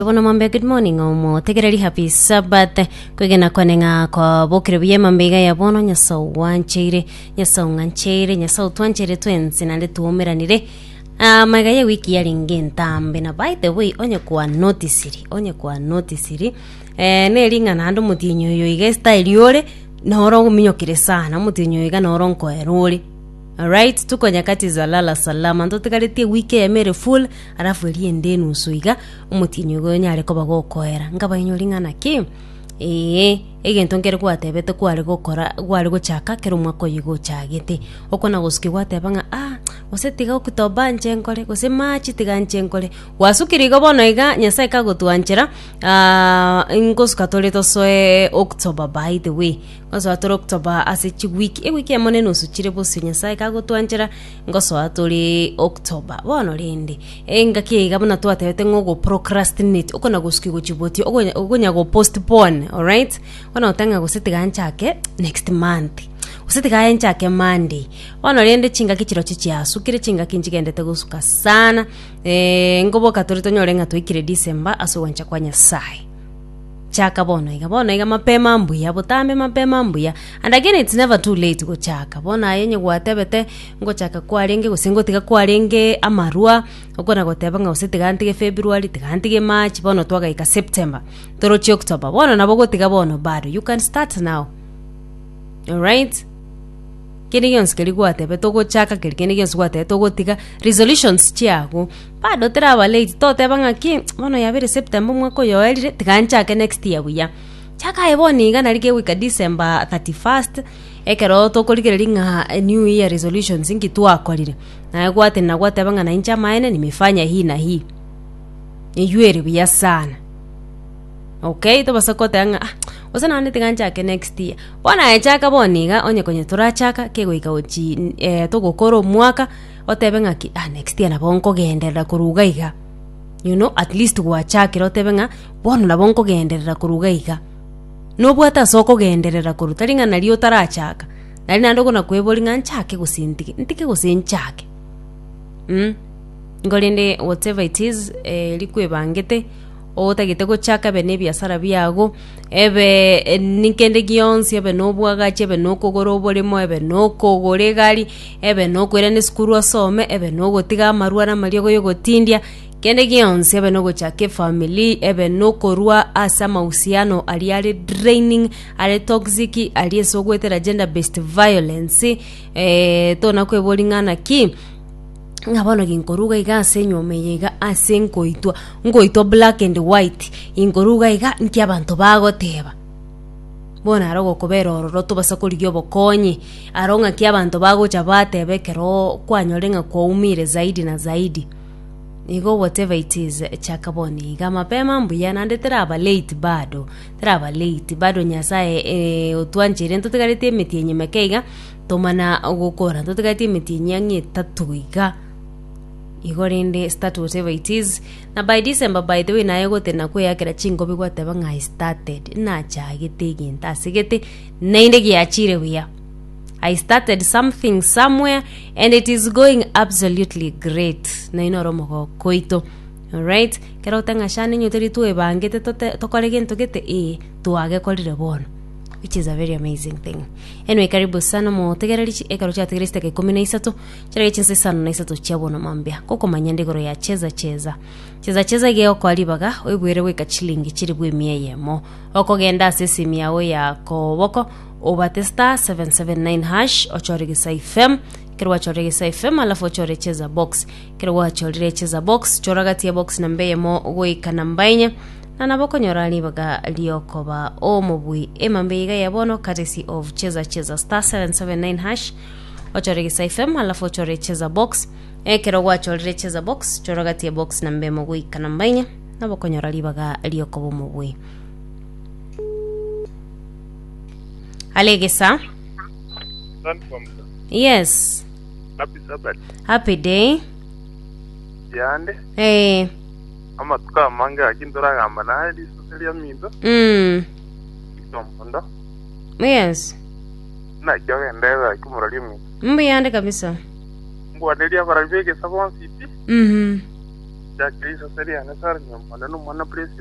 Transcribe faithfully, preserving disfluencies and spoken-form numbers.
Bono mambe good morning omo tegereri happy Sabbath kwegena konenga kwa bokire biye mambega ya bono nyaso wancheire nyaso ngancheire nyaso twancheire twensi nande tuomeranire ah maga ya wiki ya ringentambe na by the way onye kwa notice onye kwa notice eh ne ringa nando mutinyo yo ige style yore na orongo minyokire sana mutinyo iga na orongo erori. Alright, tuko nyakati za lala salama ndo tukaletie wiki ya mere full arafu eliende nusu iga umutinyo go nyare ko bagokoera ngaba inyoringa naki eh egento ngere kwatebete kwari gukora gwari guchaka kero mwako yigo chagete okona guski gwatebanga ah osetiga okutoba nchenkore gose machi tiga nchenkore wasukiri go bono iga nyasai ka gutwanchera ah ingosuka toleto soe October by the way ngoso atoro October ase chi week e week ya monene usuchire bosi nyasai ka gutwanchera ngoso atoli October bono rende enga kiga buna twatebete ngogo procrastinate okona guski guchiboti ogonya go postpone. All right, wana utanga gusitiga nchake next month usitiga nchake Monday wana rende chinga kichiro chichia sukire chinga kinjigendete gusuka sana eh ngobo katorito nyorenga twikire December aso wancha kwa Nyasaye chaka bono iga bono iga mapema mbuya butambe mapema mbuya and again it's never too late go chaka bona yenye gwatebete ngo chaka kwarenge gusingo tiga kwarenge amarua okona goteba nga usitiga ntige February tiga ntige March bono twaga ika September torochi October bono nabo gotiga bono bado you can start now. All right, kini yonse kali gwatebe togo chaka kali kini yonse gwatebe togo tiga resolutions chiago bado traba late to teba nga ki bono yabere September mwako yoelire tiga nchake next year buya chaka eboni iga narige wika December thirty-first ekero tokoligere nga new year resolutions ingi twakolire na gwate na gwateba nga na incha maene nimefanya hii na hii yeyere buya sana. Okay, to basakote nga osana nete ganchake next year bona echaka boniga onye konye turachaka kego ikaochi eh togokoro mwaka otebe nga ki ah next year na bonko genderera kuruga iga you know at least gwachakira otebe nga bono na bonko genderera kuruga iga no bwata soko genderera kurutaringa nalio tarachaka nali nando na kwebolinga nchake gusintike ntike gusinchake mm ngolinde whatever it is eh likwebangete otagite go chaka bene biasara biago ebe nikende gionsi ebe no bwaga chebe no kogoro bolemo ebe no kogore gari ebe no kwera ne skuru asome ebe no gotiga marua na mariego yogotindia kende gionsi ebe no gochake family ebe no korua asa mahusiano aliare draining ale toxic ali sogwetera gender based violence eh to na kwebolingana ki ngabono ginkoruga iga asenyome yiga asenkoitwa ngoito black and white inkoruga iga nki abantu bagoteba bona arogo kobera ororo tubasa kuligyo bokonye aronga ki abantu bagocha batebekero kwanyorenga kwa umire zaidi na zaidi igo whatever it is chakaboni iga mapema mbuya nande teraba late bado teraba late bado Nyasaye eh otwanjire ntotegarete metienye mekeiga tomana ogokora ntotegarete metienye ngi tatuiga igorinde start whatever it is na by December by the way na yego tena kwe yakira chingo bigwateba nga started na chagete ginta sigete nainde giachire wiya I started something somewhere and it is going absolutely great na inoromo koito. All right, kero tanga shane nyoteri tu ebangete tokore gento gete e tuage kolire bono, which is a very amazing thing. Anyway, karibu sana mo tegererichi ekaro cha tegeriste ke kumi na isatu chare chinse sana na isatu chiabono mambia koko manyande goro ya cheza cheza cheza cheza geo kwa libaga oibwere weka chilingi chiri bwe miyemo oko genda sesimi yawe ya ko boko obatesta seven seven nine hash ochorege F M kirwa chorege F M alafu chore cheza box kirwa chore cheza box choragati ya box nambe mo goika nambaine na naboko nyorali baga liokoba omobui emambeiga yabono courtesy of cheza cheza star seven seven nine hash ochorege F M alafu chore cheza box e kirwa chore cheza box choragati ya box nambe mo goika nambaine naboko nyorali baga liokoba omobui. Alegesa. Yes. Happy Sabbath. Happy day. Yande. Eh. Ama tuka manga akintora gamba na hadi sosial mindo. Mm. Tombondo. Yes. Na kyo ndeva kumurali mi. Mbi yande kabisa. Ngwa ndia kwa rabike sabon city. Mhm. ya que hizo sería en esa reunión, no no presión.